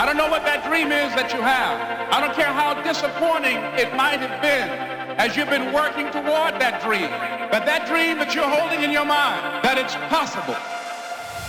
I don't know what that dream is that you have. I don't care how disappointing it might have been as you've been working toward that dream. But that dream that you're holding in your mind, that it's possible.